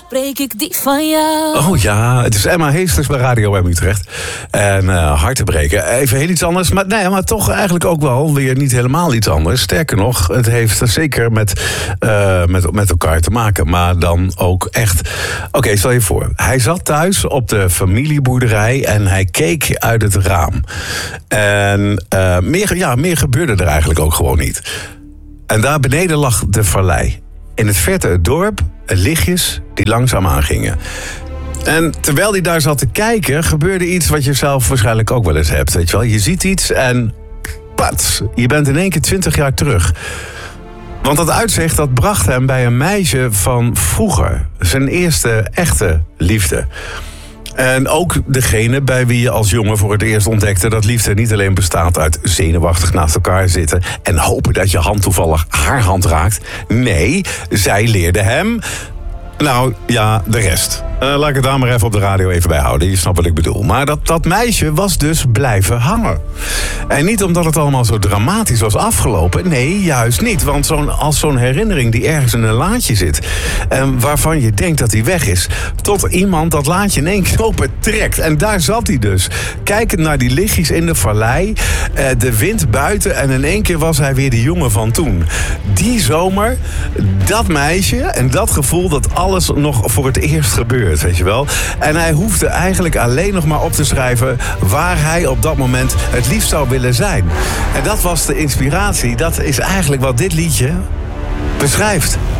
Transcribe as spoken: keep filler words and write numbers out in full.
breek ik die van jou. Oh ja, het is Emma Heesters bij Radio M Utrecht. En uh, hart te breken. Even heel iets anders, maar, nee, maar toch eigenlijk ook wel weer niet helemaal iets anders. Sterker nog, het heeft zeker met, uh, met, met elkaar te maken. Maar dan ook echt... Oké, okay, stel je voor. Hij zat thuis op de familieboerderij en hij keek uit het raam. En uh, meer, ja, meer gebeurde er eigenlijk ook gewoon niet. En daar beneden lag de vallei. In het verte het dorp, lichtjes die langzaam aangingen. En terwijl hij daar zat te kijken, gebeurde iets wat je zelf waarschijnlijk ook wel eens hebt. Weet je wel? Je ziet iets en pats, je bent in één keer twintig jaar terug. Want dat uitzicht, dat bracht hem bij een meisje van vroeger. Zijn eerste echte liefde. En ook degene bij wie je als jongen voor het eerst ontdekte dat liefde niet alleen bestaat uit zenuwachtig naast elkaar zitten en hopen dat je hand toevallig haar hand raakt. Nee, zij leerde hem... Nou, ja, de rest. Uh, laat ik het daar maar even op de radio even bij houden. Je snapt wat ik bedoel. Maar dat, dat meisje was dus blijven hangen. En niet omdat het allemaal zo dramatisch was afgelopen. Nee, juist niet. Want zo'n, als zo'n herinnering die ergens in een laadje zit... en waarvan je denkt dat hij weg is... tot iemand dat laadje in één knopen trekt. En daar zat hij dus. Kijkend naar die lichtjes in de vallei... Uh, de wind buiten... en in één keer was hij weer de jongen van toen. Die zomer, dat meisje en dat gevoel... dat alles nog voor het eerst gebeurt, weet je wel. En hij hoefde eigenlijk alleen nog maar op te schrijven... waar hij op dat moment het liefst zou willen zijn. En dat was de inspiratie. Dat is eigenlijk wat dit liedje beschrijft.